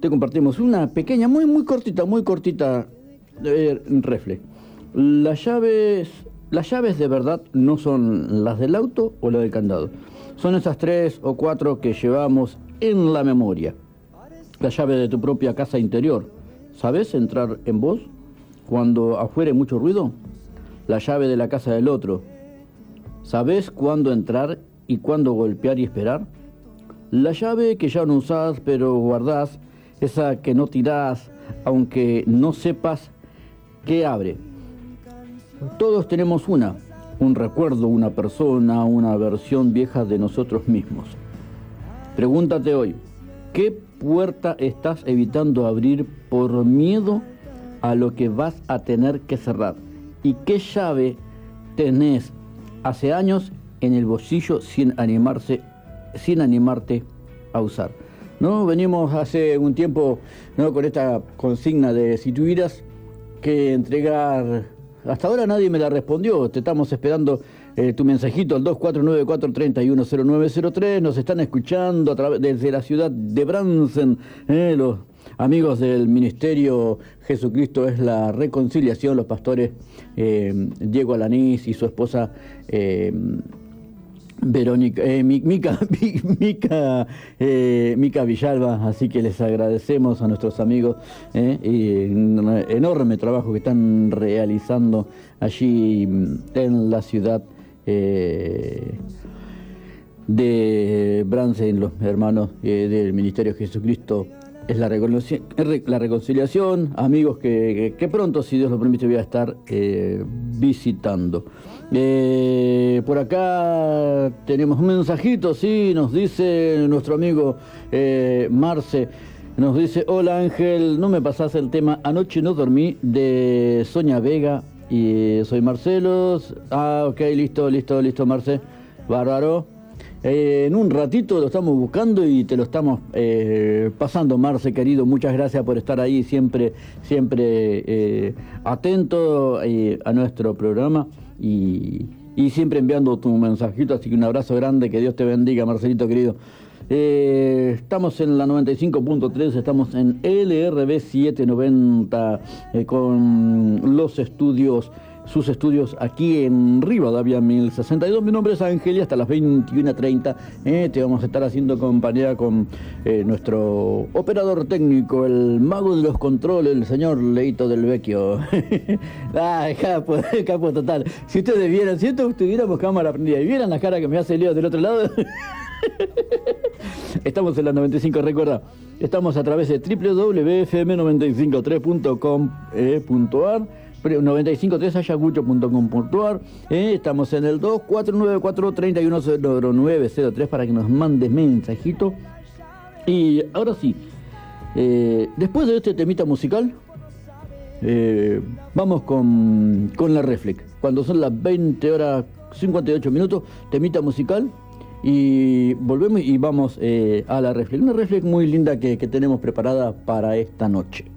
te compartimos una pequeña, muy cortita reflex. Las llaves de verdad no son las del auto o las del candado. Son esas 3 o 4 que llevamos en la memoria. La llave de tu propia casa interior. ¿Sabes entrar en vos cuando afuera hay mucho ruido? La llave de la casa del otro. ¿Sabes cuándo entrar y cuándo golpear y esperar? La llave que ya no usás pero guardás, esa que no tirás aunque no sepas qué abre. Todos tenemos un recuerdo, una persona, una versión vieja de nosotros mismos. Pregúntate hoy, ¿qué puerta estás evitando abrir por miedo a lo que vas a tener que cerrar? ¿Y qué llave tenés hace años en el bolsillo sin animarte a usar? ¿No? Venimos hace un tiempo, ¿no?, con esta consigna de si tuvieras que entregar. Hasta ahora nadie me la respondió. Te estamos esperando tu mensajito al 2494-310903. Nos están escuchando desde la ciudad de Bransen, los amigos del Ministerio Jesucristo es la Reconciliación, los pastores Diego Alanís y su esposa Verónica, Mica Villalba, así que les agradecemos a nuestros amigos y un enorme trabajo que están realizando allí en la ciudad de Bransen, los hermanos del Ministerio Jesucristo es la reconciliación, amigos que pronto, si Dios lo permite, voy a estar visitando. Por acá tenemos un mensajito, sí, nos dice nuestro amigo Marce, nos dice: hola Ángel, no me pasás el tema Anoche no dormí de Sonia Vega y soy Marcelo. Ok, listo Marce, bárbaro. En un ratito lo estamos buscando y te lo estamos pasando, Marce, querido. Muchas gracias por estar ahí, siempre atento a nuestro programa y siempre enviando tu mensajito. Así que un abrazo grande, que Dios te bendiga, Marcelito, querido. Estamos en la 95.3, estamos en LRB 790 con los estudios, sus estudios aquí en Rivadavia 1062. Mi nombre es Ángel y hasta las 21:30 te vamos a estar haciendo compañía con nuestro operador técnico, el mago de los controles, el señor Leito del Vecchio. Capo total. Si ustedes vieran, si tuviéramos cámara prendida y vieran la cara que me hace Leo del otro lado. Estamos en la 95, recuerda, estamos a través de www.fm953.com.ar 953 ayacucho.com.ar. Estamos en el 2494-310903 para que nos mandes mensajito. Y ahora sí, después de este temita musical, vamos con la Reflex. Cuando son las 20:58, temita musical. Y volvemos y vamos a la Reflex. Una Reflex muy linda que tenemos preparada para esta noche.